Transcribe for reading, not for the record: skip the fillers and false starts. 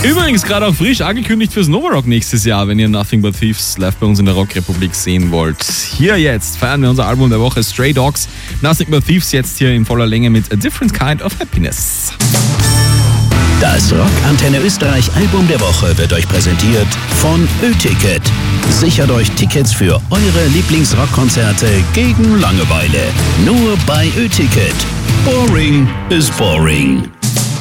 Übrigens gerade auch frisch angekündigt fürs Nova Rock nächstes Jahr, wenn ihr Nothing But Thieves live bei uns in der Rockrepublik sehen wollt. Hier jetzt feiern wir unser Album der Woche Stray Dogs. Nothing But Thieves jetzt hier in voller Länge mit A Different Kind of Happiness. Das Rock Antenne Österreich Album der Woche wird euch präsentiert von Ö-Ticket. Sichert euch Tickets für eure Lieblingsrockkonzerte gegen Langeweile. Nur bei Ö-Ticket. Boring is boring.